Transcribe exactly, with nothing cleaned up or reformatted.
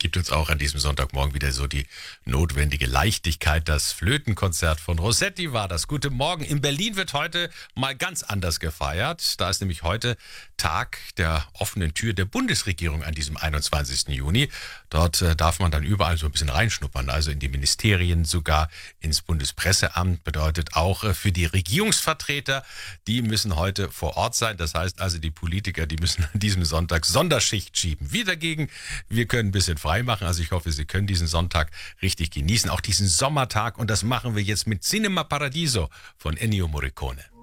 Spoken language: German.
gibt uns auch an diesem Sonntagmorgen wieder so die notwendige Leichtigkeit. Das Flötenkonzert von Rossetti war das. Guten Morgen. In Berlin wird heute mal ganz anders gefeiert. Da ist nämlich heute Tag der offenen Tür der Bundesregierung an diesem einundzwanzigsten Juni. Dort äh, darf man dann überall so ein bisschen reinschnuppern, also in die Ministerien, sogar ins Bundespresseamt. Bedeutet auch äh, für die Regierungsvertreter, die müssen heute vor Ort sein. Das heißt also, die Politiker, die müssen an diesem Sonntag Sonderschicht schieben. Wir dagegen, wir können ein bisschen frei machen. Also ich hoffe, Sie können diesen Sonntag richtig genießen, auch diesen Sommertag. Und das machen wir jetzt mit Cinema Paradiso von Ennio Morricone.